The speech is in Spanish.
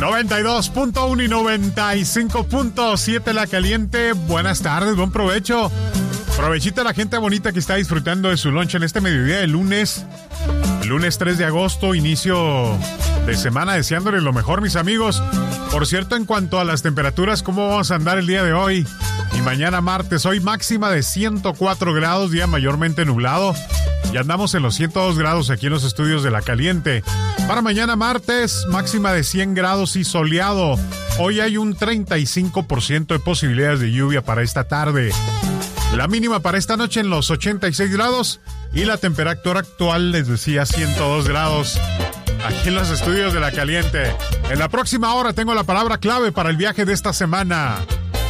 92.1 y 95.7 La Caliente. Buenas tardes, buen provecho. Provechita a la gente bonita que está disfrutando de su lunch en este mediodía de lunes 3 de agosto, inicio de semana, deseándoles lo mejor, mis amigos. Por cierto, en cuanto a las temperaturas, ¿cómo vamos a andar el día de hoy y mañana martes? Hoy máxima de 104 grados, día mayormente nublado. Ya andamos en los 102 grados aquí en los estudios de La Caliente. Para mañana martes, máxima de 100 grados y soleado. Hoy hay un 35% de posibilidades de lluvia para esta tarde. La mínima para esta noche en los 86 grados y la temperatura actual, les decía, 102 grados. Aquí en los estudios de La Caliente. En la próxima hora tengo la palabra clave para el viaje de esta semana.